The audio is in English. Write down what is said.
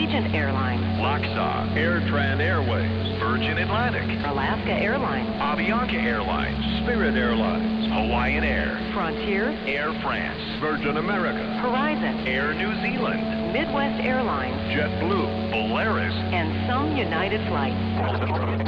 Regent Airlines, Loxaw, AirTran Airways, Virgin Atlantic, Alaska Airlines, Avianca Airlines, Spirit Airlines, Hawaiian Air, Frontier, Air France, Virgin America, Horizon, Air New Zealand, Midwest Airlines, JetBlue, Polaris, and some United flights.